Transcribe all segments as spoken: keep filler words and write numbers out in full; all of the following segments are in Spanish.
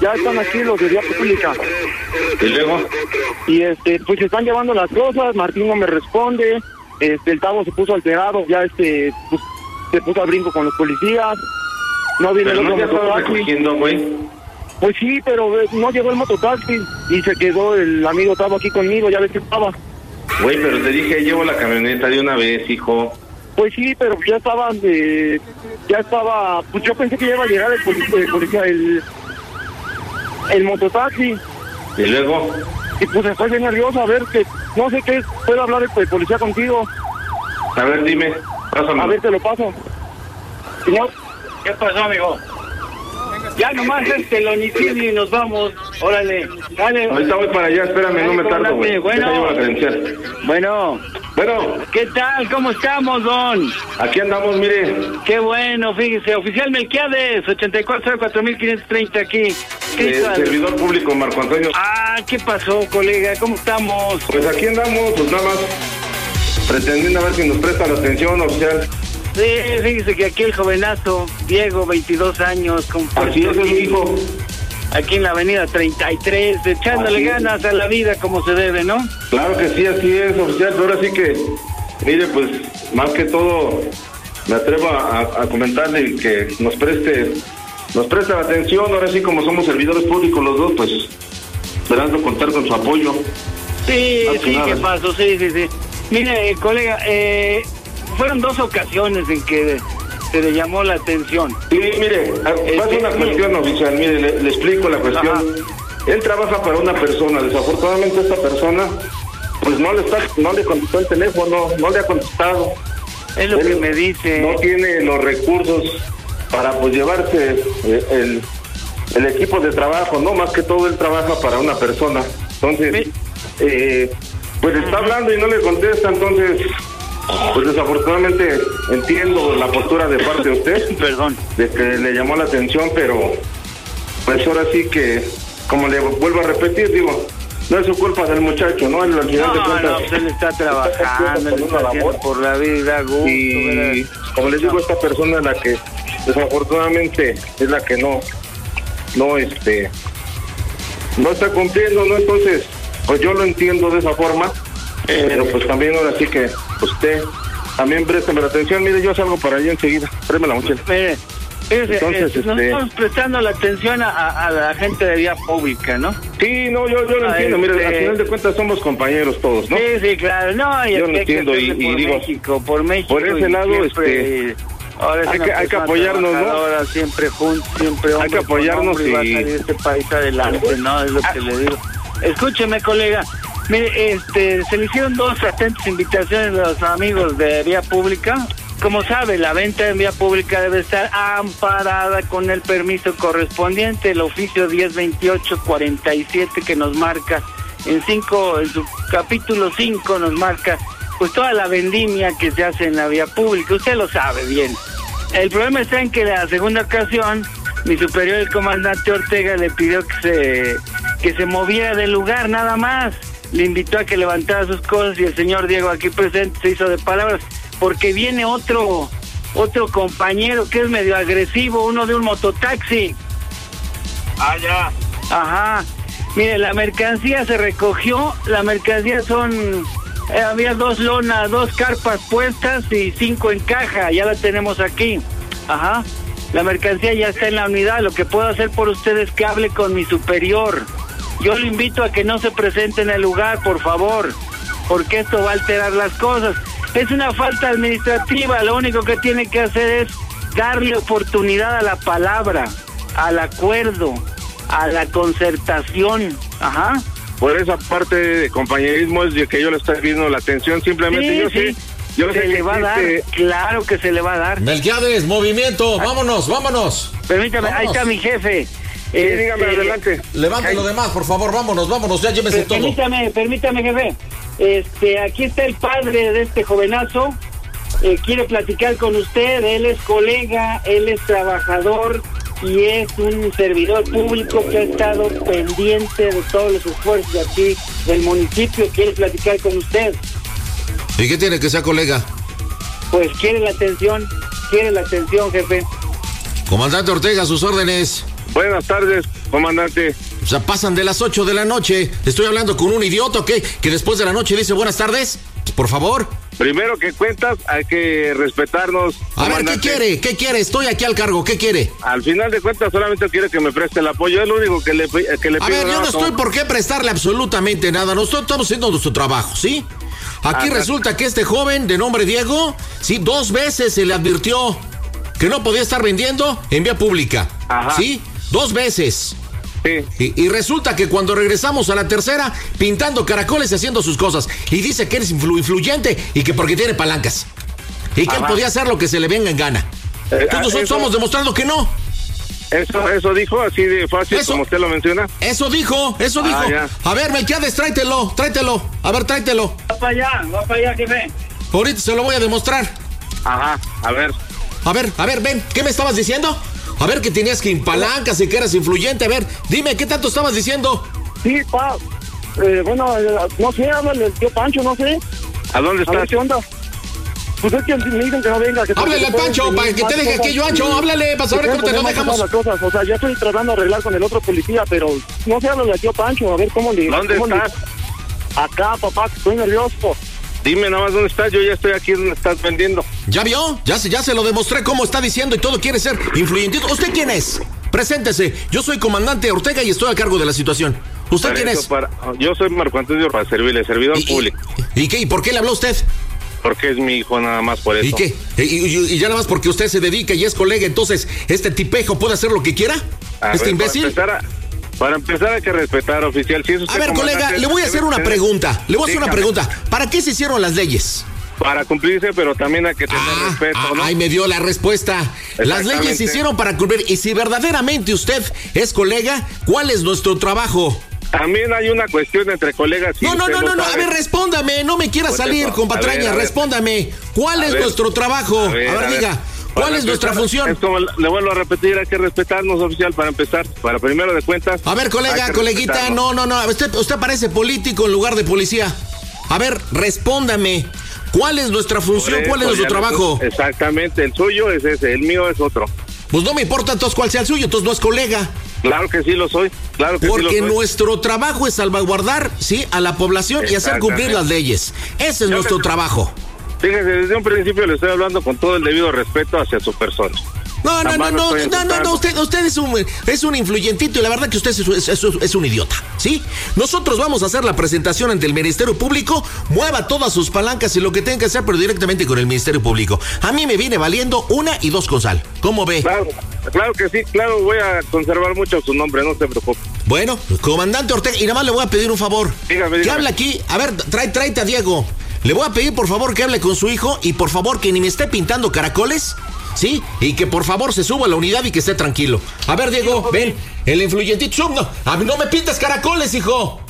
ya están aquí los de vía pública. ¿Y luego? Y este, pues se están llevando las cosas, Martín no me responde, este, el Tavo se puso alterado, ya este, pues, se puso al brinco con los policías, no viene Pero el no otro ya estaba mototaxi. recogiendo, güey. Pues sí, pero eh, no llegó el mototaxi y se quedó el amigo Tavo aquí conmigo, ya ves que estaba. Güey, pero te dije, llevo la camioneta de una vez, hijo. Pues sí, pero ya estaban, eh, ya estaba, pues yo pensé que ya iba a llegar el policía, el, policía, el, el mototaxi. ¿Y luego? Y pues estoy bien nervioso, a ver, que no sé qué, puedo hablar el, el policía contigo. A ver, dime, pásame. A ver, te lo paso. Señor. ¿Qué pasó, amigo? Ya nomás este el homicidio y nos vamos. Órale, dale. Ahorita voy para allá, espérame, no me tardo, güey. Bueno. Deja, llevo la credencial. Bueno. Bueno. ¿Qué tal? ¿Cómo estamos, don? Aquí andamos, mire. Qué bueno, fíjese. Oficial Melquiades, ochenta y cuatro cero cuatro mil quinientos treinta aquí. ¿Qué Eh, tal? servidor público, Marco Antonio. Ah, ¿qué pasó, colega? ¿Cómo estamos? Pues aquí andamos, pues nada más pretendiendo a ver si nos presta la atención, oficial. Sí, fíjese que aquí el jovenazo, Diego, veintidós años, con Así es, es mi hijo. aquí en la avenida treinta y tres, echándole Así ganas a la vida como se debe, ¿no? Claro que sí, así es, oficial, pero ahora sí que, mire, pues, más que todo, me atrevo a, a comentarle que nos preste, nos preste la atención, ahora sí como somos servidores públicos los dos, pues, esperando contar con su apoyo. Sí, Más que sí, nada. ¿qué pasó? Sí, sí, sí. Mire, eh, colega, eh, fueron dos ocasiones en que se le llamó la atención. Sí, mire, pasa una cuestión, oficial, mire, le, le explico la cuestión. Ajá. Él trabaja para una persona, desafortunadamente esta persona, pues no le está, no le contestó el teléfono, no le ha contestado. Es lo Él que me dice. No tiene los recursos para pues llevarse eh, el, el equipo de trabajo, no, más que todo él trabaja para una persona. Entonces, eh, pues está hablando y no le contesta, entonces, pues desafortunadamente entiendo la postura de parte de usted. Perdón. De que le llamó la atención, pero pues ahora sí que, como le vuelvo a repetir, digo, no es su culpa del muchacho, ¿no? Al final No, de cuentas, no, pues él está trabajando, él está haciendo por la vida, gusto. y ¿verdad? como les digo, esta persona es la que desafortunadamente es la que no no este no está cumpliendo, ¿no? Entonces pues yo lo entiendo de esa forma, pero pues también ahora sí que usted también présteme la atención. Mire, yo salgo para allá enseguida, préstame la mochila. Mire, fíjese, Entonces, eh, nos este- estamos prestando la atención a, a- a la gente de vía pública, ¿no? Sí, no, yo, yo lo Ah, entiendo, mire, este- al final de cuentas somos compañeros todos, ¿no? Sí, sí, claro. No, y Yo es lo que hay que entiendo, y- hacerle y por digo, México, por México. por ese y lado, siempre, este, ahora es hay una que- hay que persona apoyarnos, ¿no? trabajadora, siempre juntos, siempre hombre Hay que con apoyarnos hombre, y va a y- salir este país adelante, ¿no? Es lo que le digo. Escúcheme, colega. Mire, este, se le hicieron dos atentas invitaciones a los amigos de vía pública. Como sabe, la venta en vía pública debe estar amparada con el permiso correspondiente, el oficio diez veintiocho cuarenta y siete que nos marca en cinco, en su capítulo cinco nos marca pues toda la vendimia que se hace en la vía pública. Usted lo sabe bien. El problema está en que la segunda ocasión mi superior, el comandante Ortega, le pidió que se que se moviera del lugar nada más. Le invitó a que levantara sus cosas y el señor Diego aquí presente se hizo de palabras porque viene otro otro compañero que es medio agresivo, uno de un mototaxi. Ah, ya. Ajá. Mire, la mercancía se recogió, la mercancía son, eh, había dos lonas, dos carpas puestas y cinco en caja, ya la tenemos aquí. Ajá. La mercancía ya está en la unidad, lo que puedo hacer por usted es que hable con mi superior. Yo le invito a que no se presente en el lugar, por favor, porque esto va a alterar las cosas. Es una falta administrativa, lo único que tiene que hacer es darle oportunidad a la palabra, al acuerdo, a la concertación. Ajá. Por esa parte de compañerismo es de que yo le estoy viendo la atención, simplemente Sí, yo sí. sé. Yo se sé le que va a dar, existe- claro que se le va a dar. Melquiades, movimiento, vámonos, vámonos. Permítame, ahí Vámonos. está mi jefe. Sí, dígame, Este, adelante. Levante lo demás, por favor, vámonos, vámonos, ya llévese Per- todo. Permítame, permítame, jefe. Este, aquí está el padre de este jovenazo. Eh, quiere platicar con usted. Él es colega, él es trabajador y es un servidor público que ha estado pendiente de todos los esfuerzos de aquí del municipio. Quiere platicar con usted. ¿Y qué tiene que ser, colega? Pues quiere la atención, quiere la atención, jefe. Comandante Ortega, sus órdenes. Buenas tardes, comandante. O sea, pasan de las ocho de la noche. Estoy hablando con un idiota, ¿o qué? Que después de la noche dice buenas tardes. Por favor. Primero que cuentas, hay que respetarnos. A ver, ¿qué quiere? ¿Qué quiere? Estoy aquí al cargo. ¿Qué quiere? Al final de cuentas, solamente quiere que me preste el apoyo. Es lo único que le, que le pido. A ver, yo no estoy como... por qué prestarle absolutamente nada. Nosotros estamos haciendo nuestro trabajo, ¿sí? Aquí Ajá. resulta que este joven de nombre Diego, sí, dos veces se le advirtió que no podía estar vendiendo en vía pública. Ajá. ¿Sí? Dos veces. Sí. Y, y resulta que cuando regresamos a la tercera, pintando caracoles y haciendo sus cosas. Y dice que eres influ- influyente y que porque tiene palancas. Y que Ajá. él podía hacer lo que se le venga en gana. Eh, Entonces nosotros eso, estamos demostrando que no. Eso, eso dijo, así de fácil eso, como usted lo menciona. Eso dijo, eso dijo. Ah, a ver, Melquiades, tráetelo, tráetelo. A ver, tráetelo. Va para allá, va para allá, jefe. Ahorita se lo voy a demostrar. Ajá, a ver. A ver, a ver, ven, ¿qué me estabas diciendo? A ver, que tenías que impalancas y que eras influyente. A ver, dime, ¿qué tanto estabas diciendo? Sí, pa. Eh, bueno, eh, no sé, háblale al tío Pancho, no sé. ¿A dónde estás? A ver, ¿qué onda? Pues es que me dicen que no venga. Que háblale al Pancho, para que te deje aquello ancho. Háblale, para saber cómo te lo dejamos. Las cosas. O sea, ya estoy tratando de arreglar con el otro policía, pero no sé, háblale al tío Pancho, a ver cómo le... ¿Dónde cómo estás? Le... Acá, papá, estoy nervioso. Dime nada más dónde estás, yo ya estoy aquí donde estás vendiendo. ¿Ya vio? Ya se, ya se lo demostré cómo está diciendo y todo quiere ser influyentito. ¿Usted quién es? Preséntese. Yo soy comandante Ortega y estoy a cargo de la situación. ¿Usted para quién es? Para... Yo soy Marco Antonio para servirle, servidor ¿Y, público. ¿Y qué? ¿Y por qué le habló usted? Porque es mi hijo, nada más por eso. ¿Y qué? ¿Y, y, y ya nada más porque usted se dedica y es colega, entonces este tipejo puede hacer lo que quiera? A ¿Este ver, imbécil? Para empezar, a, para empezar hay que respetar, oficial. Si es a ver, colega, le voy a hacer una pregunta. Le voy a hacer una pregunta. ¿Para qué se hicieron las leyes? Para cumplirse, pero también hay que tener ah, respeto, ah, ¿no? Ahí me dio la respuesta. Las leyes se hicieron para cumplir. Y si verdaderamente usted es colega, ¿cuál es nuestro trabajo? También hay una cuestión entre colegas. No, no, no, no, no, a ver, respóndame, no me quiera pues salir eso, con patrañas, respóndame. ¿Cuál a es ver, nuestro trabajo? A ver, a ver, a ver diga, ¿cuál es empezar, nuestra función? Es como le vuelvo a repetir, hay que respetarnos, oficial, para empezar, para primero de cuentas. A ver, colega, coleguita, no, no, no, usted, usted parece político en lugar de policía. A ver, respóndame. ¿Cuál es nuestra función? Eso, ¿cuál es nuestro trabajo? Es, exactamente, el suyo es ese, el mío es otro. Pues no me importa entonces cuál sea el suyo, entonces no es colega. Claro que sí lo soy, claro que Porque sí lo soy. Nuestro trabajo es salvaguardar, sí, a la población y hacer cumplir las leyes. Ese es ya nuestro te... trabajo. Fíjese, desde un principio le estoy hablando con todo el debido respeto hacia su persona. No, no, no, no, no, no, no, usted, usted es un, es un influyentito y la verdad que usted es, es, es, es un idiota, ¿sí? Nosotros vamos a hacer la presentación ante el Ministerio Público, mueva todas sus palancas y lo que tenga que hacer, pero directamente con el Ministerio Público. A mí me viene valiendo una y dos con sal. ¿Cómo ve? Claro, claro que sí, claro, voy a conservar mucho su nombre, no se preocupe. Bueno, comandante Ortega, y nada más le voy a pedir un favor. Dígame, dígame. Que hable aquí, a ver, trae, tráete a Diego. Le voy a pedir por favor que hable con su hijo y por favor que ni me esté pintando caracoles. Sí, y que por favor se suba a la unidad y que esté tranquilo. A ver, Diego, ven, el influyentito, no, a mí no me pintes caracoles, hijo. O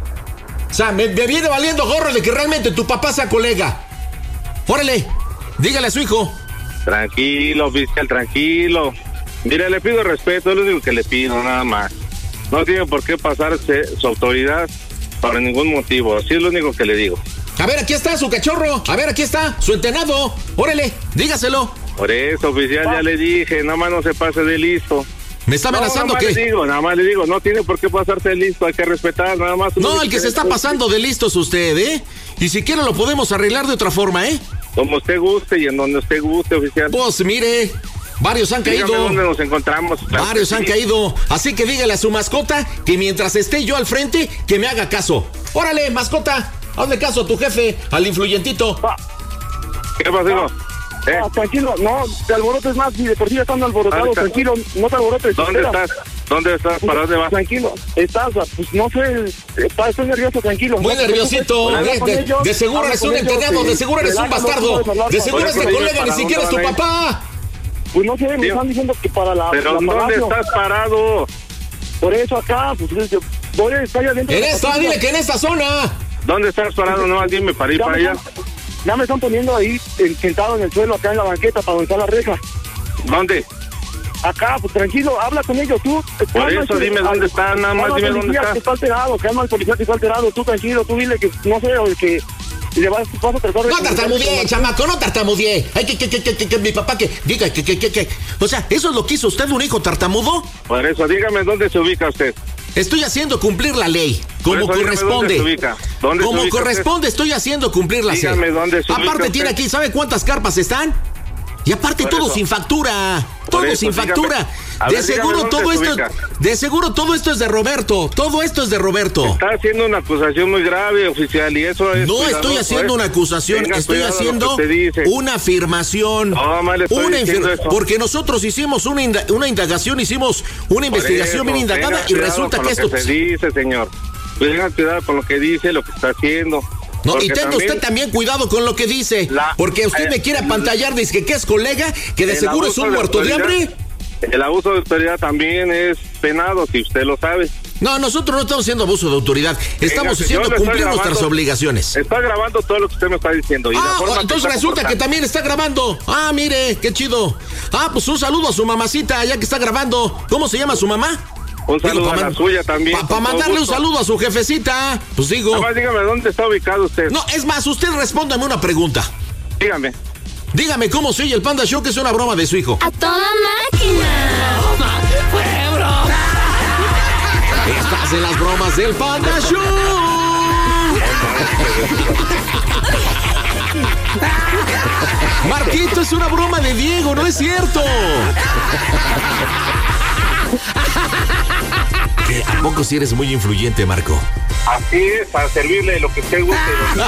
sea, me, me viene valiendo gorro de que realmente tu papá sea colega. Órale, dígale a su hijo. Tranquilo, oficial, tranquilo. Mire, le pido respeto, es lo único que le pido, nada más. No tiene por qué pasarse su autoridad por ningún motivo, así es lo único que le digo. A ver, aquí está su cachorro, a ver, aquí está, su entenado. Órale, dígaselo. Por eso, oficial, ya le dije, nada más no se pase de listo. ¿Me está amenazando no, qué? Le digo, nada más le digo, no tiene por qué pasarse de listo, hay que respetar, nada más. No, el que se está pasando de listo es usted, ¿eh? Y si quiere lo podemos arreglar de otra forma, ¿eh? Como usted guste y en donde usted guste, oficial. Pues mire, varios han Dígame caído. ¿Dónde nos encontramos? Claro varios han sí. caído, así que dígale a su mascota que mientras esté yo al frente, que me haga caso. Órale, mascota, hazle caso a tu jefe, al influyentito. Ah. ¿Qué pasó? ¿Eh? Ah, tranquilo, no te alborotes más, si de por sí ya están alborotados, tranquilo, no te alborotes. ¿Dónde espera. estás? ¿Dónde estás? ¿Para dónde vas? Tranquilo, estás, pues no sé, está, estoy nervioso, tranquilo. Muy no, nerviosito, de, de, de, de seguro eres un enterrado, de seguro eres un bastardo, de seguro este colega ni siquiera es tu papá. Pues no sé, me están diciendo que para la... ¿Pero la dónde estás parado? Por eso acá, pues voy a estar allá adentro. En esta, dile que en esta zona. ¿Dónde estás parado? No, dime para ir para allá. Ya me están poniendo ahí sentado en el suelo, acá en la banqueta, para donde está la reja. ¿Dónde? Acá, pues tranquilo, habla con ellos, tú. Por eso el, dime dónde está, nada más dime dónde está. Que está alterado, calma al policía que está alterado, tú tranquilo, tú dile que, no sé, que y le vas, vas a tratar de... No tartamudeé, chamaco, no tartamudeé. Ay, que, que, que, que, que, que mi papá que diga que, que, que, que. O sea, ¿eso es lo que hizo usted, un hijo tartamudo? Por eso, dígame dónde se ubica usted. Estoy haciendo cumplir la ley, como eso, corresponde. ¿Dónde se ubica? ¿Dónde como se ubica corresponde, usted? Estoy haciendo cumplir la ley. Dígame dónde se ubica Aparte tiene usted. aquí, ¿sabe cuántas carpas están? Y aparte Por todo eso. sin factura, Por todo eso, sin dígame. factura. A De ver, seguro dígame todo dónde se esto, ubica. de seguro todo esto es de Roberto, todo esto es de Roberto. Está haciendo una acusación muy grave, oficial, y eso es... No cuidadoso, estoy haciendo ¿eh? una acusación, Tenga estoy cuidado haciendo lo que usted dice. una afirmación. No, mal estoy una diciendo infir- eso. Porque nosotros hicimos una, inda- una indagación, hicimos una Por investigación eso, bien indagada tenga y cuidado resulta con que lo esto... que se dice, señor. Tenga cuidado con lo que dice, lo que está haciendo. No, Porque y tenga también usted también cuidado con lo que dice, La- porque usted eh, me quiere el- apantallar, dice que es colega, que de el seguro es abuso un de muerto de autoridad- hambre. El abuso de autoridad también es penado, si usted lo sabe. No, nosotros no estamos haciendo abuso de autoridad, estamos Venga, haciendo yo le estoy cumplir grabando. nuestras obligaciones. Está grabando todo lo que usted me está diciendo. Y la Ah, forma que entonces está resulta que comportando. también está grabando. Ah, mire, qué chido. Ah, pues un saludo a su mamacita, ya que está grabando. ¿Cómo se llama su mamá? Un saludo pa' a la man- suya también. Para con todo mandarle un gusto. saludo a su jefecita. Pues digo. Nada más dígame dónde está ubicado usted. No, es más, usted respóndame una pregunta. Dígame. Dígame cómo se oye el Panda Show, que es una broma de su hijo. ¡A toda máquina! ¡Fue broma! Estás en las bromas del Panda Show. Marquito, es una broma de Diego, no es cierto. ¿Qué? ¿A poco si eres muy influyente, Marco? Así es, para servirle lo que usted guste.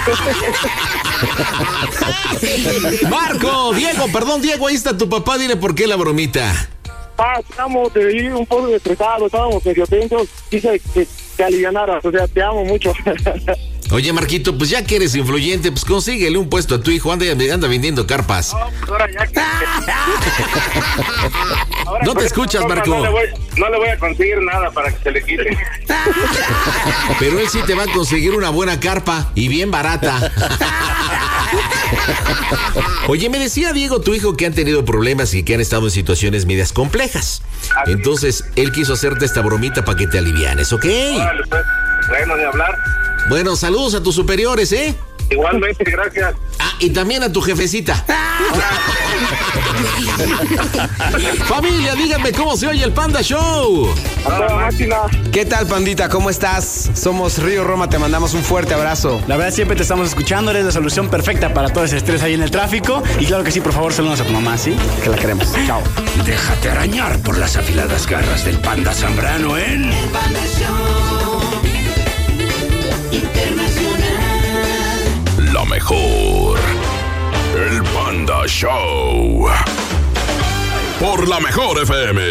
Marco, Diego, perdón, Diego, ahí está tu papá, dile por qué la bromita. Ah, estamos eh, un poco estresados, estábamos medio tensos, quise que te alivianaras, o sea, te amo mucho. Oye, Marquito, pues ya que eres influyente, pues consíguele un puesto a tu hijo, anda, anda vendiendo carpas. No, pues ahora ya que... Ahora No te con escuchas, esta broma Marco. No le, voy, no le voy a conseguir nada para que se le quite. Pero él sí te va a conseguir una buena carpa y bien barata. Oye, me decía Diego, tu hijo, que han tenido problemas y que han estado en situaciones medias complejas. Entonces, él quiso hacerte esta bromita para que te alivianes, ¿ok? Órale, pues. Bueno, de hablar. Bueno, saludos a tus superiores, ¿eh? Igualmente, gracias. Ah, y también a tu jefecita. Familia, díganme cómo se oye el Panda Show. A toda máquina. ¿Qué tal, pandita? ¿Cómo estás? Somos Río Roma, te mandamos un fuerte abrazo. La verdad, siempre te estamos escuchando. Eres la solución perfecta para todo ese estrés ahí en el tráfico. Y claro que sí, por favor, saludos a tu mamá, ¿sí? Que la queremos. Chao. Déjate arañar por las afiladas garras del Panda Zambrano en... El Panda Show Internacional. La mejor. El Panda Show. Por la mejor F M.